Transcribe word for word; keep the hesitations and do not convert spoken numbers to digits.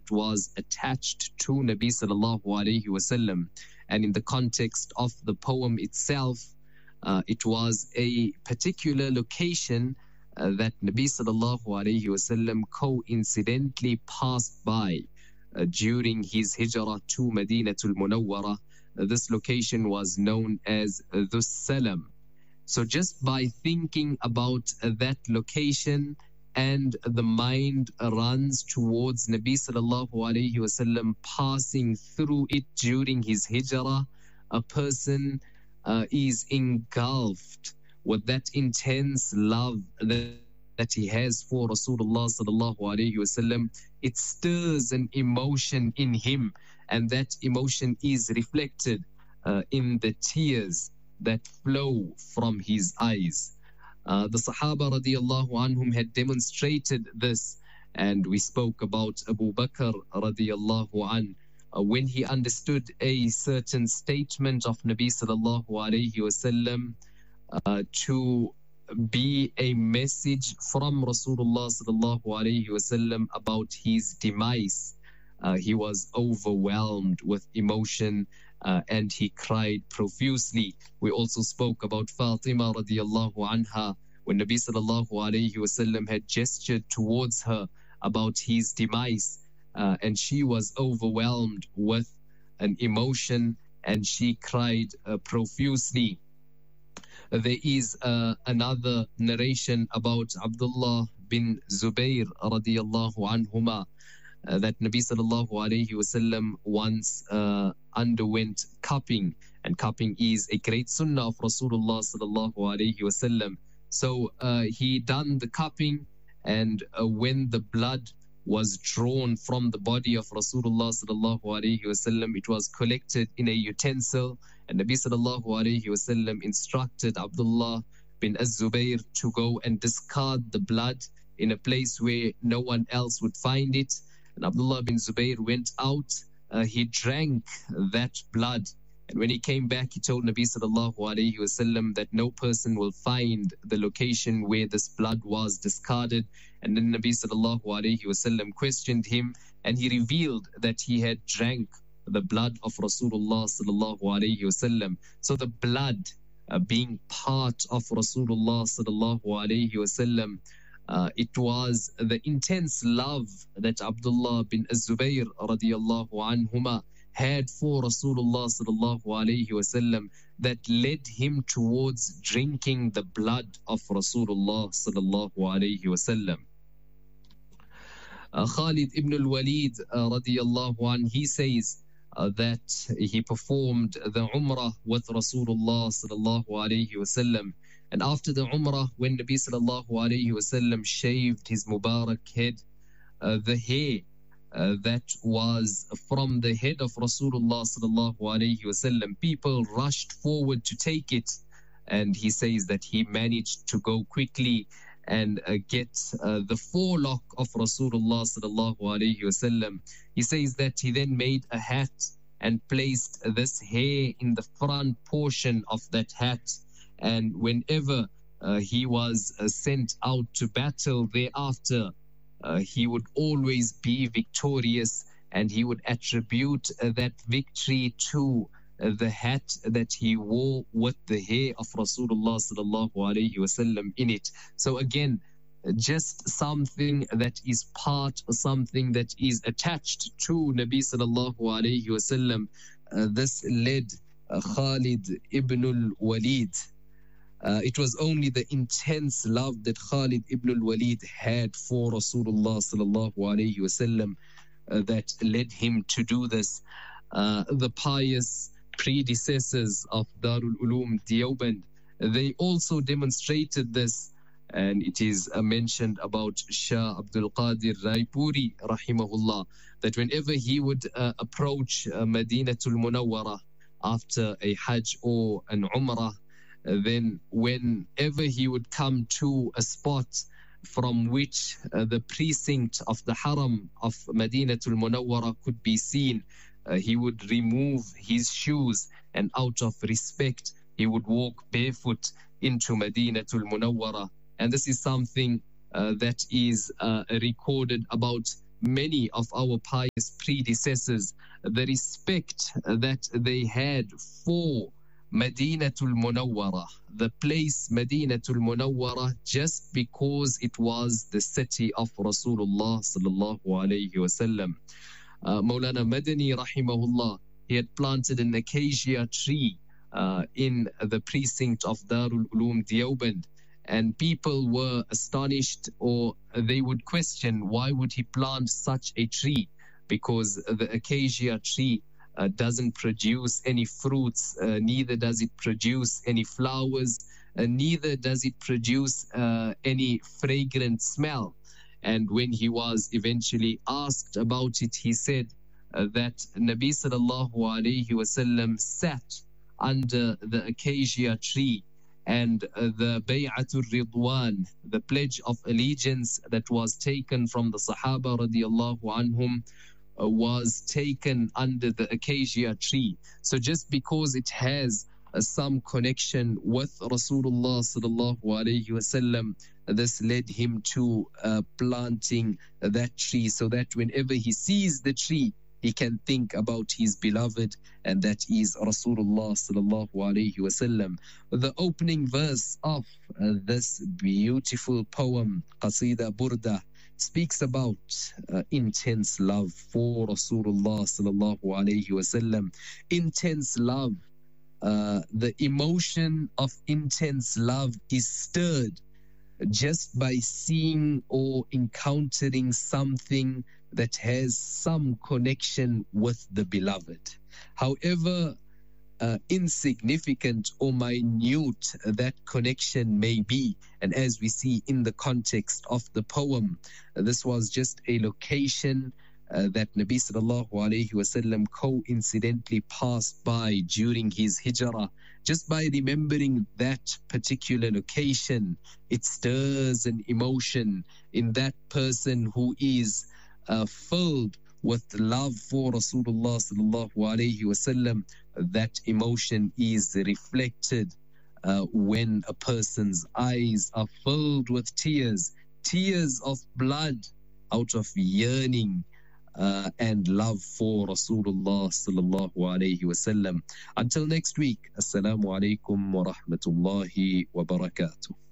that was attached to Nabi sallallahu alayhi wasallam. And in the context of the poem itself, uh, it was a particular location uh, that Nabi sallallahu alayhi wasallam coincidentally passed by uh, during his hijrah to Madinatul Munawwara. Uh, this location was known as uh, Dhus Salam. So just by thinking about uh, that location, and the mind runs towards Nabi sallallahu alayhi wasallam passing through it during his hijrah, a person uh, is engulfed with that intense love that, that he has for Rasulullah sallallahu alayhi wasallam. It stirs an emotion in him, and that emotion is reflected uh, in the tears that flow from his eyes. Uh, the Sahaba radiallahu anhum had demonstrated this, and we spoke about Abu Bakr radiallahu an uh, when he understood a certain statement of Nabi sallallahu alayhi wasallam uh, to be a message from Rasulullah sallallahu alayhi wasallam about his demise. Uh, he was overwhelmed with emotion uh, and he cried profusely. We also spoke about Fatima radiallahu anha when Nabi sallallahu alayhi wasallam had gestured towards her about his demise, uh, and she was overwhelmed with an emotion and she cried uh, profusely. Uh, there is uh, another narration about Abdullah bin Zubayr radiallahu anhuma, Uh, that Nabi sallallahu alayhi wasallam once uh, underwent cupping, and cupping is a great sunnah of Rasulullah sallallahu alayhi wasallam. So uh, he done the cupping, and uh, when the blood was drawn from the body of Rasulullah sallallahu alayhi wasallam, it was collected in a utensil, and Nabi sallallahu alayhi wasallam instructed Abdullah bin Az-Zubayr to go and discard the blood in a place where no one else would find it. And Abdullah bin Zubayr went out, uh, he drank that blood, and when he came back he told Nabi sallallahu alayhi wasallam that no person will find the location where this blood was discarded. And then Nabi sallallahu alayhi wasallam questioned him, and he revealed that he had drank the blood of Rasulullah sallallahu alayhi wasallam. So the blood uh, being part of Rasulullah sallallahu alayhi wasallam, Uh, it was the intense love that Abdullah bin Az-Zubayr radiyallahu anhuma had for Rasulullah sallallahu alayhi wasallam that led him towards drinking the blood of Rasulullah sallallahu alayhi wasallam. Uh, Khalid ibn al-Walid uh, radiyallahu anh, he says uh, that he performed the Umrah with Rasulullah sallallahu alayhi wasallam. And after the Umrah, when Nabi sallallahu alayhi wasallam shaved his Mubarak head, uh, the hair uh, that was from the head of Rasulullah sallallahu alayhi wasallam, people rushed forward to take it. And he says that he managed to go quickly and uh, get uh, the forelock of Rasulullah sallallahu alayhi wasallam. He says that he then made a hat and placed this hair in the front portion of that hat. And whenever uh, he was uh, sent out to battle thereafter, uh, he would always be victorious, and he would attribute uh, that victory to uh, the hat that he wore with the hair of Rasulullah sallallahu alayhi wasallam in it. So again, just something that is part, something that is attached to Nabi sallallahu alayhi wasallam. Uh, this led uh, Khalid ibn al-Walid. Uh, it was only the intense love that Khalid ibn al-Walid had for Rasulullah sallallahu alayhi wasallam uh, that led him to do this. Uh, the pious predecessors of Darul Uloom Deoband, they also demonstrated this, and it is uh, mentioned about Shah Abdul Qadir Raipuri rahimahullah, that whenever he would uh, approach uh, Madinatul Munawwara after a Hajj or an Umrah, Uh, then whenever he would come to a spot from which uh, the precinct of the Haram of Madinatul Munawwara could be seen, uh, he would remove his shoes, and out of respect he would walk barefoot into Madinatul Munawwara. And this is something uh, that is uh, recorded about many of our pious predecessors, the respect that they had for Madinatul Munawwara, the place Madinatul Munawwara, just because it was the city of Rasulullah sallallahu alayhi wasallam. Uh, Maulana Madani rahimahullah, he had planted an acacia tree uh, in the precinct of Darul Uloom Deoband, and people were astonished, or they would question, why would he plant such a tree? Because the acacia tree Uh, doesn't produce any fruits, uh, neither does it produce any flowers, uh, neither does it produce uh, any fragrant smell. And when he was eventually asked about it, he said uh, that Nabi sallallahu alayhi wasallam sat under the acacia tree, and uh, the Bay'atul Ridwan, the pledge of allegiance that was taken from the Sahaba radiallahu anhum, was taken under the acacia tree. So just because it has uh, some connection with Rasulullah sallallahu alayhi wasallam, this led him to uh, planting that tree, so that whenever he sees the tree, he can think about his beloved, and that is Rasulullah sallallahu alayhi wasallam. The opening verse of uh, this beautiful poem, Qasida Burda, speaks about uh, intense love for Rasulullah sallallahu alayhi wasallam. Intense love, uh, the emotion of intense love is stirred just by seeing or encountering something that has some connection with the beloved. However Uh, insignificant or minute that connection may be, and as we see in the context of the poem, uh, this was just a location uh, that Nabi sallallahu alayhi wasallam coincidentally passed by during his hijrah. Just by remembering that particular location, it stirs an emotion in that person who is uh, filled with love for Rasulullah sallallahu alayhi wasallam. That emotion is reflected uh, when a person's eyes are filled with tears, tears of blood out of yearning uh, and love for Rasulullah sallallahu alayhi wasallam. Until next week, Assalamu alaikum wa rahmatullahi wa barakatuh.